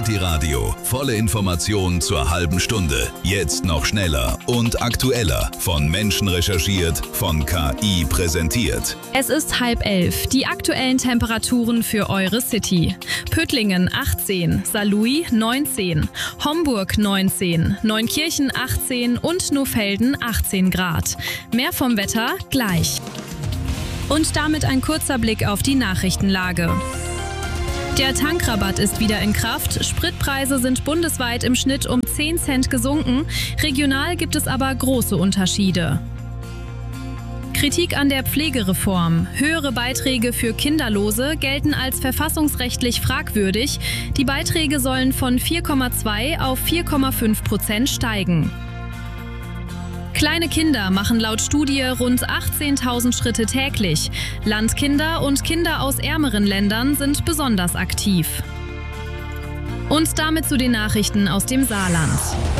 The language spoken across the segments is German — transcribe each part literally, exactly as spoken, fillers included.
Die Radio. Volle Informationen zur halben Stunde. Jetzt noch schneller und aktueller. Von Menschen recherchiert, von K I präsentiert. Es ist halb elf. Die aktuellen Temperaturen für eure City. Püttlingen achtzehn, Saarlouis neunzehn, Homburg neunzehn, Neunkirchen achtzehn und Nohfelden achtzehn Grad. Mehr vom Wetter gleich. Und damit ein kurzer Blick auf die Nachrichtenlage. Der Tankrabatt ist wieder in Kraft. Spritpreise sind bundesweit im Schnitt um zehn Cent gesunken. Regional gibt es aber große Unterschiede. Kritik an der Pflegereform. Höhere Beiträge für Kinderlose gelten als verfassungsrechtlich fragwürdig. Die Beiträge sollen von vier Komma zwei auf vier Komma fünf Prozent steigen. Kleine Kinder machen laut Studie rund achtzehntausend Schritte täglich. Landkinder und Kinder aus ärmeren Ländern sind besonders aktiv. Und damit zu den Nachrichten aus dem Saarland.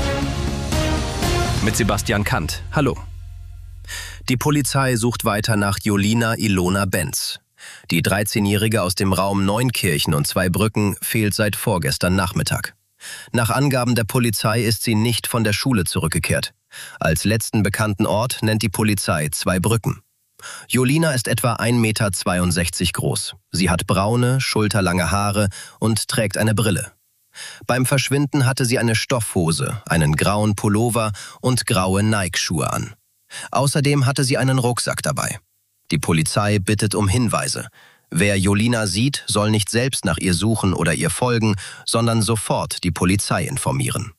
Mit Sebastian Kant. Hallo. Die Polizei sucht weiter nach Jolina Ilona Benz. Die dreizehnjährige aus dem Raum Neunkirchen und Zweibrücken fehlt seit vorgestern Nachmittag. Nach Angaben der Polizei ist sie nicht von der Schule zurückgekehrt. Als letzten bekannten Ort nennt die Polizei Zweibrücken. Jolina ist etwa ein Meter zweiundsechzig groß. Sie hat braune, schulterlange Haare und trägt eine Brille. Beim Verschwinden hatte sie eine Stoffhose, einen grauen Pullover und graue Nike-Schuhe an. Außerdem hatte sie einen Rucksack dabei. Die Polizei bittet um Hinweise. Wer Jolina sieht, soll nicht selbst nach ihr suchen oder ihr folgen, sondern sofort die Polizei informieren.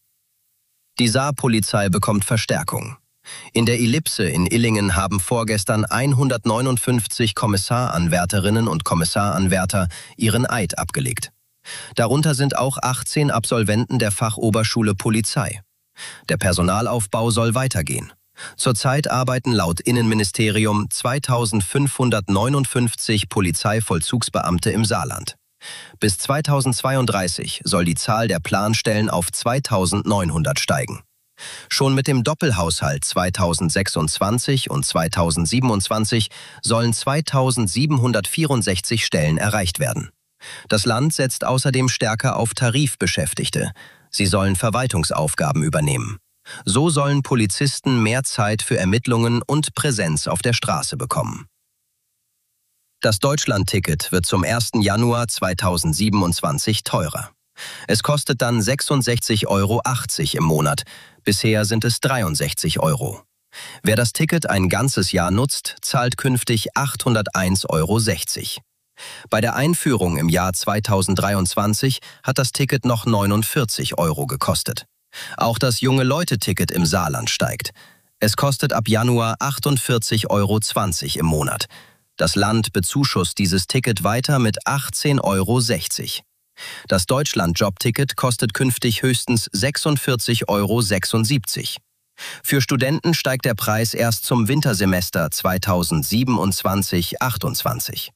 Die Saarpolizei bekommt Verstärkung. In der Ellipse in Illingen haben vorgestern hundertneunundfünfzig Kommissaranwärterinnen und Kommissaranwärter ihren Eid abgelegt. Darunter sind auch achtzehn Absolventen der Fachoberschule Polizei. Der Personalaufbau soll weitergehen. Zurzeit arbeiten laut Innenministerium zweitausendfünfhundertneunundfünfzig Polizeivollzugsbeamte im Saarland. Bis zweitausendzweiunddreißig soll die Zahl der Planstellen auf zweitausendneunhundert steigen. Schon mit dem Doppelhaushalt zweitausendsechsundzwanzig und zweitausendsiebenundzwanzig sollen zweitausendsiebenhundertvierundsechzig Stellen erreicht werden. Das Land setzt außerdem stärker auf Tarifbeschäftigte. Sie sollen Verwaltungsaufgaben übernehmen. So sollen Polizisten mehr Zeit für Ermittlungen und Präsenz auf der Straße bekommen. Das Deutschland-Ticket wird zum ersten Januar zweitausendsiebenundzwanzig teurer. Es kostet dann sechsundsechzig Euro achtzig im Monat. Bisher sind es dreiundsechzig Euro. Wer das Ticket ein ganzes Jahr nutzt, zahlt künftig achthunderteins Euro sechzig. Bei der Einführung im Jahr zweitausenddreiundzwanzig hat das Ticket noch neunundvierzig Euro gekostet. Auch das Junge-Leute-Ticket im Saarland steigt. Es kostet ab Januar achtundvierzig Euro zwanzig im Monat. Das Land bezuschusst dieses Ticket weiter mit achtzehn Euro sechzig. Das Deutschland-Jobticket kostet künftig höchstens sechsundvierzig Euro sechsundsiebzig. Für Studenten steigt der Preis erst zum Wintersemester zweitausendsiebenundzwanzig achtundzwanzig.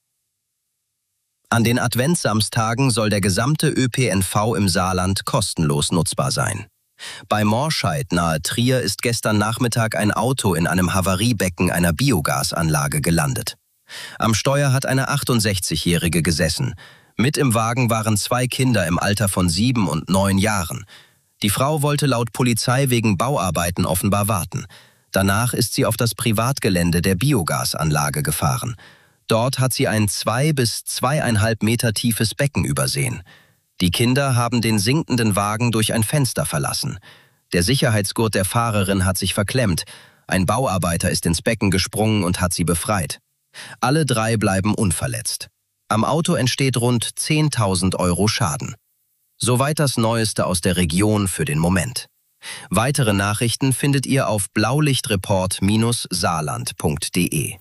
An den Adventssamstagen soll der gesamte Ö P N V im Saarland kostenlos nutzbar sein. Bei Morscheid nahe Trier ist gestern Nachmittag ein Auto in einem Havariebecken einer Biogasanlage gelandet. Am Steuer hat eine achtundsechzigjährige gesessen. Mit im Wagen waren zwei Kinder im Alter von sieben und neun Jahren. Die Frau wollte laut Polizei wegen Bauarbeiten offenbar warten. Danach ist sie auf das Privatgelände der Biogasanlage gefahren. Dort hat sie ein zwei bis zweieinhalb Meter tiefes Becken übersehen. Die Kinder haben den sinkenden Wagen durch ein Fenster verlassen. Der Sicherheitsgurt der Fahrerin hat sich verklemmt. Ein Bauarbeiter ist ins Becken gesprungen und hat sie befreit. Alle drei bleiben unverletzt. Am Auto entsteht rund zehntausend Euro Schaden. Soweit das Neueste aus der Region für den Moment. Weitere Nachrichten findet ihr auf blaulichtreport Bindestrich saarland punkt de.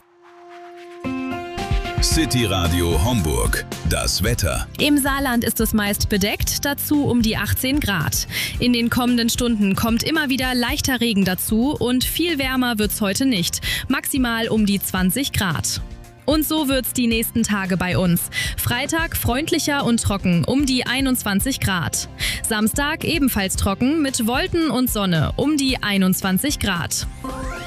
City Radio Homburg. Das Wetter. Im Saarland ist es meist bedeckt, dazu um die achtzehn Grad. In den kommenden Stunden kommt immer wieder leichter Regen dazu und viel wärmer wird's heute nicht. Maximal um die zwanzig Grad. Und so wird's die nächsten Tage bei uns. Freitag freundlicher und trocken, um die einundzwanzig Grad. Samstag ebenfalls trocken mit Wolken und Sonne, um die einundzwanzig Grad.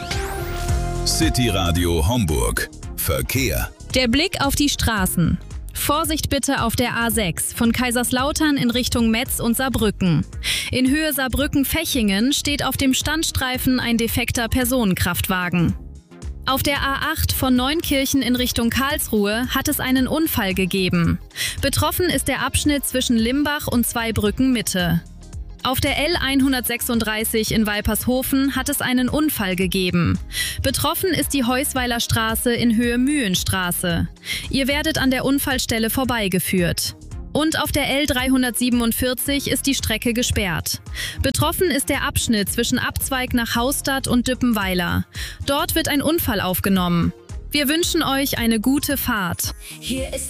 City Radio Homburg. Verkehr. Der Blick auf die Straßen. Vorsicht bitte auf der A sechs von Kaiserslautern in Richtung Metz und Saarbrücken. In Höhe Saarbrücken-Fechingen steht auf dem Standstreifen ein defekter Personenkraftwagen. Auf der A acht von Neunkirchen in Richtung Karlsruhe hat es einen Unfall gegeben. Betroffen ist der Abschnitt zwischen Limbach und Zweibrücken Mitte. Auf der L hundertsechsunddreißig in Walpershofen hat es einen Unfall gegeben. Betroffen ist die Heusweiler Straße in Höhe Mühlenstraße. Ihr werdet an der Unfallstelle vorbeigeführt. Und auf der L dreihundertsiebenundvierzig ist die Strecke gesperrt. Betroffen ist der Abschnitt zwischen Abzweig nach Haustadt und Düppenweiler. Dort wird ein Unfall aufgenommen. Wir wünschen euch eine gute Fahrt. Hier ist